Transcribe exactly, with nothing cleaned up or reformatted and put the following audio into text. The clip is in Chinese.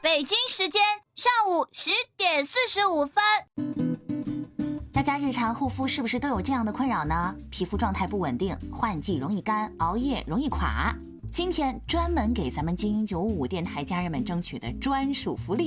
北京时间上午十点四十五分。 大家日常护肤是不是都有这样的困扰呢？皮肤状态不稳定，换季容易干，熬夜容易垮。今天专门给咱们精英九五五电台家人们争取的专属福利，